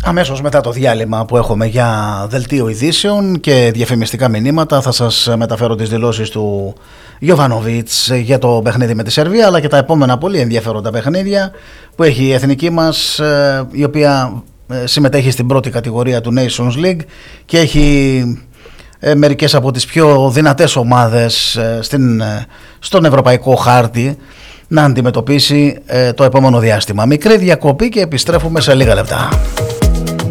Αμέσως μετά το διάλειμμα που έχουμε για δελτίο ειδήσεων και διαφημιστικά μηνύματα θα σας μεταφέρω τις δηλώσεις του Γιοβάνοβιτς για το παιχνίδι με τη Σερβία, αλλά και τα επόμενα πολύ ενδιαφέροντα παιχνίδια που έχει η εθνική μας, η οποία συμμετέχει στην πρώτη κατηγορία του Nations League και έχει μερικές από τις πιο δυνατές ομάδες στον ευρωπαϊκό χάρτη να αντιμετωπίσει το επόμενο διάστημα. Μικρή διακοπή και επιστρέφουμε σε λίγα λεπτά.